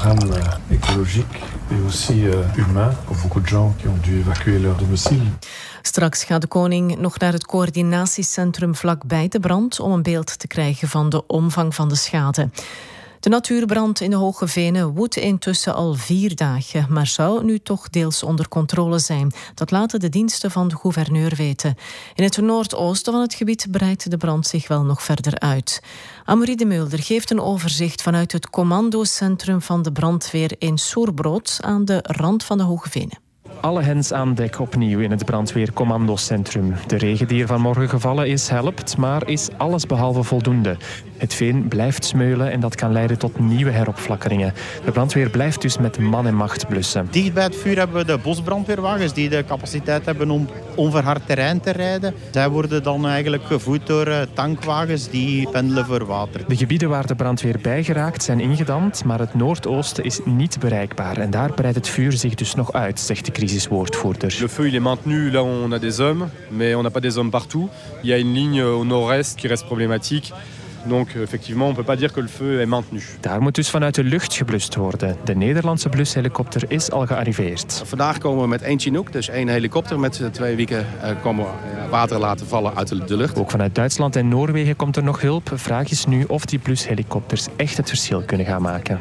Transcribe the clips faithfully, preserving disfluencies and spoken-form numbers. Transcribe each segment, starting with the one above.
drame euh, écologique et aussi euh, humain pour beaucoup de gens qui ont dû évacuer leur domicile. Straks gaat de koning nog naar het coördinatiecentrum vlakbij de brand om een beeld te krijgen van de omvang van de schade. De natuurbrand in de Hoge Venen woedt intussen al vier dagen, maar zou nu toch deels onder controle zijn. Dat laten de diensten van de gouverneur weten. In het noordoosten van het gebied breidt de brand zich wel nog verder uit. Amory de Mulder geeft een overzicht vanuit het commandocentrum van de brandweer in Soerbrood aan de rand van de Hoge Venen. Alle hens aan dek opnieuw in het brandweercommandocentrum. De regen die er vanmorgen gevallen is, helpt, maar is allesbehalve voldoende. Het veen blijft smeulen en dat kan leiden tot nieuwe heropflakkeringen. De brandweer blijft dus met man en macht blussen. Dicht bij het vuur hebben we de bosbrandweerwagens die de capaciteit hebben om onverhard terrein te rijden. Zij worden dan eigenlijk gevoed door tankwagens die pendelen voor water. De gebieden waar de brandweer bij geraakt zijn ingedamd, maar het noordoosten is niet bereikbaar. En daar breidt het vuur zich dus nog uit, zegt de crisiswoordvoerder. Le feu il est maintenu là où on a des hommes, mais on n'a pas des hommes partout. Il y a une ligne au nord-est qui reste problématique. Donc effectivement, on peut pas dire que le feu est maintenu. Daar moet dus vanuit de lucht geblust worden. De Nederlandse blushelikopter is al gearriveerd. Vandaag komen we met één Chinook, dus één helikopter. Met twee weken uh, komen we water laten vallen uit de lucht. Ook vanuit Duitsland en Noorwegen komt er nog hulp. Vraag is nu of die blushelikopters echt het verschil kunnen gaan maken.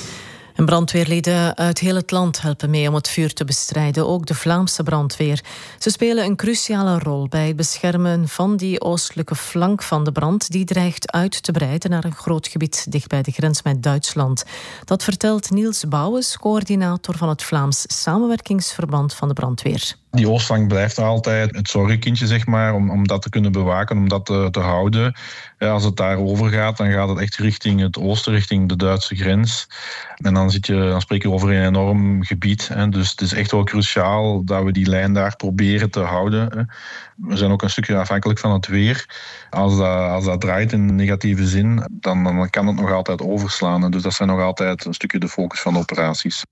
En brandweerlieden uit heel het land helpen mee om het vuur te bestrijden. Ook de Vlaamse brandweer. Ze spelen een cruciale rol bij het beschermen van die oostelijke flank van de brand. Die dreigt uit te breiden naar een groot gebied dicht bij de grens met Duitsland. Dat vertelt Niels Bouwens, coördinator van het Vlaams Samenwerkingsverband van de brandweer. Die oostflank blijft er altijd het zorgenkindje, zeg maar, om, om dat te kunnen bewaken, om dat te, te houden. Ja, als het daarover gaat, dan gaat het echt richting het oosten, richting de Duitse grens. En dan, zit je, dan spreek je over een enorm gebied. Hè. Dus het is echt wel cruciaal dat we die lijn daar proberen te houden. Hè. We zijn ook een stukje afhankelijk van het weer. Als dat, als dat draait in negatieve zin, dan, dan kan het nog altijd overslaan. Hè. Dus dat zijn nog altijd een stukje de focus van de operaties.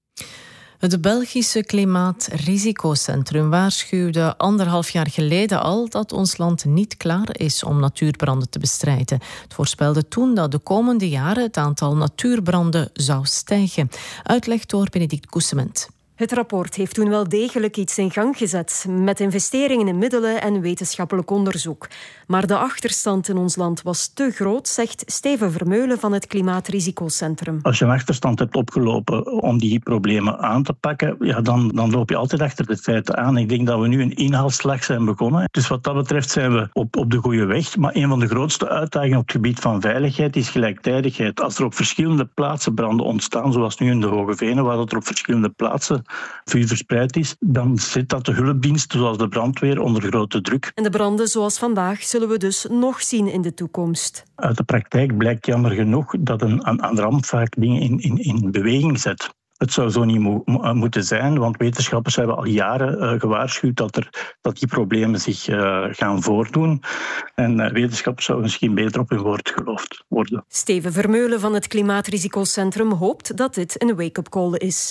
Het Belgische Klimaatrisico-centrum waarschuwde anderhalf jaar geleden al dat ons land niet klaar is om natuurbranden te bestrijden. Het voorspelde toen dat de komende jaren het aantal natuurbranden zou stijgen. Uitleg door Benedict Koesement. Het rapport heeft toen wel degelijk iets in gang gezet, met investeringen in middelen en wetenschappelijk onderzoek. Maar de achterstand in ons land was te groot, zegt Steven Vermeulen van het Klimaatrisico-centrum. Als je een achterstand hebt opgelopen om die problemen aan te pakken, ja, dan, dan loop je altijd achter de feiten aan. Ik denk dat we nu een inhaalslag zijn begonnen. Dus wat dat betreft zijn we op, op de goede weg. Maar een van de grootste uitdagingen op het gebied van veiligheid is gelijktijdigheid. Als er op verschillende plaatsen branden ontstaan, zoals nu in de Hoge Venen, waar dat er op verschillende plaatsen vuur verspreid is, dan zit dat de hulpdiensten zoals de brandweer onder grote druk. En de branden zoals vandaag zullen we dus nog zien in de toekomst. Uit de praktijk blijkt jammer genoeg dat een, een, een ramp vaak dingen in, in, in beweging zet. Het zou zo niet mo- mo- moeten zijn, want wetenschappers hebben al jaren uh, gewaarschuwd dat, er, dat die problemen zich uh, gaan voordoen. En uh, wetenschappers zouden misschien beter op hun woord geloofd worden. Steven Vermeulen van het Klimaatrisico-centrum hoopt dat dit een wake-up call is.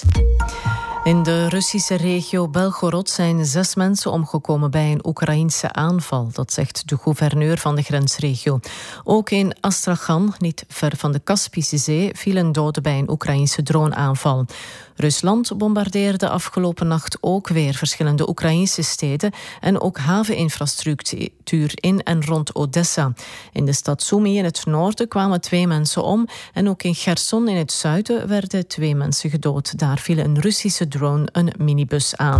In de Russische regio Belgorod zijn zes mensen omgekomen bij een Oekraïense aanval. Dat zegt de gouverneur van de grensregio. Ook in Astrakhan, niet ver van de Kaspische Zee, vielen doden bij een Oekraïense droneaanval. Rusland bombardeerde afgelopen nacht ook weer verschillende Oekraïnse steden en ook haveninfrastructuur in en rond Odessa. In de stad Sumy in het noorden kwamen twee mensen om en ook in Cherson in het zuiden werden twee mensen gedood. Daar viel een Russische drone een minibus aan.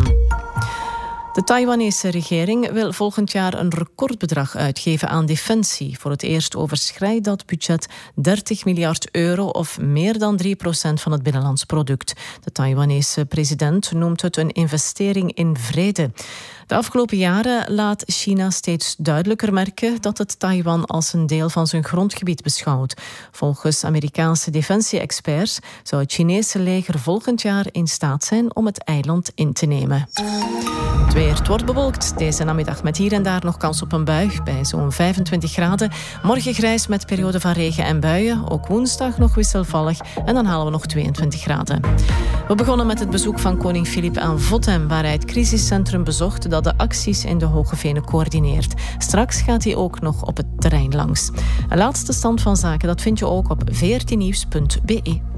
De Taiwanese regering wil volgend jaar een recordbedrag uitgeven aan defensie. Voor het eerst overschrijdt dat budget dertig miljard euro of meer dan drie procent van het binnenlands product. De Taiwanese president noemt het een investering in vrede. De afgelopen jaren laat China steeds duidelijker merken dat het Taiwan als een deel van zijn grondgebied beschouwt. Volgens Amerikaanse defensie-experts zou het Chinese leger volgend jaar in staat zijn om het eiland in te nemen. Het weer, het wordt bewolkt. Deze namiddag met hier en daar nog kans op een bui bij zo'n vijfentwintig graden. Morgen grijs met periode van regen en buien. Ook woensdag nog wisselvallig en dan halen we nog tweeëntwintig graden. We begonnen met het bezoek van koning Filip aan Vottem, waar hij het crisiscentrum bezocht dat de acties in de Hoge Venen coördineert. Straks gaat hij ook nog op het terrein langs. Een laatste stand van zaken, dat vind je ook op v r t nieuws punt b e.